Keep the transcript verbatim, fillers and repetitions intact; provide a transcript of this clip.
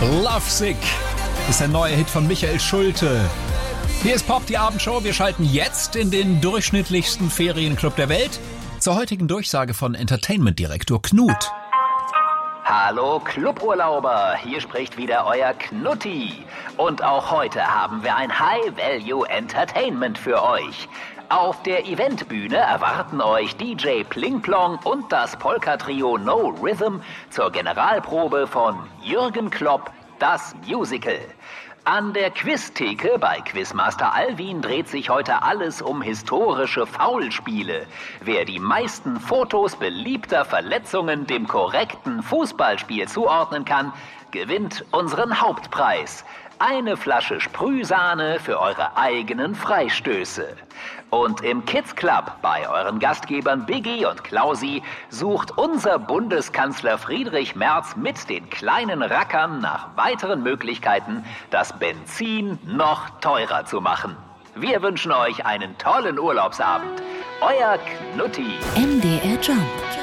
Lovesick ist der neue Hit von Michael Schulte. Hier ist Pop, die Abendshow. Wir schalten jetzt in den durchschnittlichsten Ferienclub der Welt zur heutigen Durchsage von Entertainment-Direktor Knut. Hallo Cluburlauber, hier spricht wieder euer Knutti. Und auch heute haben wir ein High-Value-Entertainment für euch. Auf der Eventbühne erwarten euch D J Plingplong und das Polka-Trio No Rhythm zur Generalprobe von Jürgen Klopp, das Musical. An der Quiztheke bei Quizmaster Alwin dreht sich heute alles um historische Foulspiele. Wer die meisten Fotos beliebter Verletzungen dem korrekten Fußballspiel zuordnen kann, gewinnt unseren Hauptpreis. Eine Flasche Sprühsahne für eure eigenen Freistöße. Und im Kids Club bei euren Gastgebern Biggie und Klausi sucht unser Bundeskanzler Friedrich Merz mit den kleinen Rackern nach weiteren Möglichkeiten, das Benzin noch teurer zu machen. Wir wünschen euch einen tollen Urlaubsabend. Euer Knutti. M D R Jump.